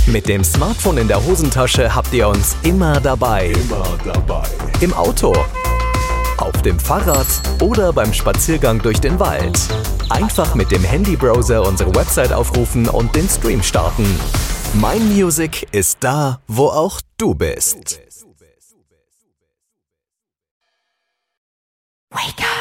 Mit dem Smartphone in der Hosentasche habt ihr uns immer dabei. Im Auto, auf dem Fahrrad oder beim Spaziergang durch den Wald. Einfach mit dem Handybrowser unsere Website aufrufen und den Stream starten. Mein Music ist da, wo auch du bist. Wake up!